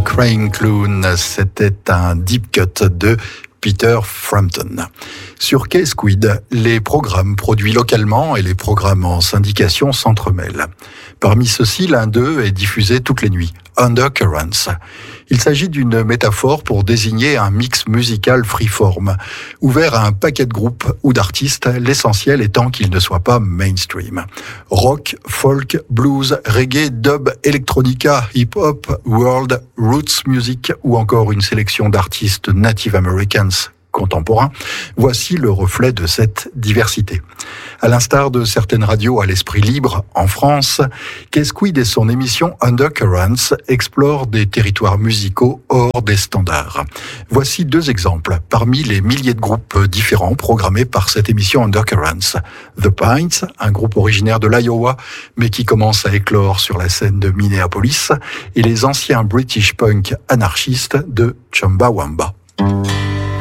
Crying Clown, c'était un deep cut de Peter Frampton. Sur K-Squid, les programmes produits localement et les programmes en syndication s'entremêlent. Parmi ceux-ci, l'un d'eux est diffusé toutes les nuits, Undercurrents. Il s'agit d'une métaphore pour désigner un mix musical freeform, ouvert à un paquet de groupes ou d'artistes, l'essentiel étant qu'il ne soit pas mainstream. Rock, folk, blues, reggae, dub, electronica, hip-hop, world, roots music ou encore une sélection d'artistes Native Americans contemporains, voici le reflet de cette diversité. À l'instar de certaines radios à l'esprit libre en France, K-Squid et son émission Undercurrents explorent des territoires musicaux hors des standards. Voici deux exemples parmi les milliers de groupes différents programmés par cette émission Undercurrents. The Pints, un groupe originaire de l'Iowa, mais qui commence à éclore sur la scène de Minneapolis, et les anciens British punk anarchistes de Chumbawamba.